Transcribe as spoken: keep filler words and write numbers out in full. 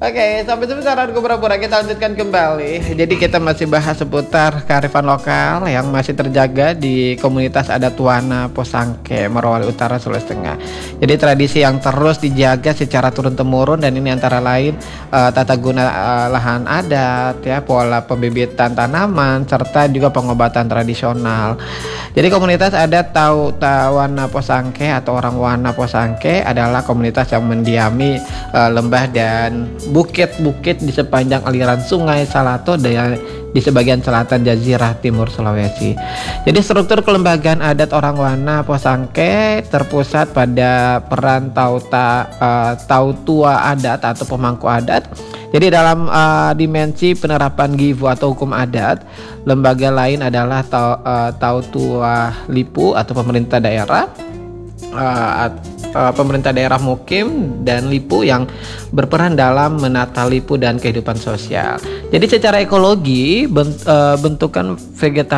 Oke, sampai sebentar aku pura-pura kita lanjutkan kembali. Jadi kita masih bahas seputar kearifan lokal yang masih terjaga di komunitas adat Wana Posangke, Morowali Utara, Sulawesi Tengah. Jadi tradisi yang terus dijaga secara turun-temurun, dan ini antara lain uh, tata guna uh, lahan adat, ya, pola pembibitan tanaman, serta juga pengobatan tradisional. Jadi komunitas adat Tau Wana Posangke atau orang Wana Posangke adalah komunitas yang mendiami uh, lembah dan bukit-bukit di sepanjang aliran sungai Salato dan di sebagian selatan Jazirah Timur Sulawesi. Jadi struktur kelembagaan adat orang Wana Posangke terpusat pada peran tauta uh, tautua adat atau pemangku adat. Jadi dalam uh, dimensi penerapan Givu atau hukum adat, lembaga lain adalah tau, uh, tautua lipu atau pemerintah daerah. Uh, uh, pemerintah daerah Mukim dan Lipu yang berperan dalam menata Lipu dan kehidupan sosial. Jadi secara ekologi bent, uh, bentukan vegetasi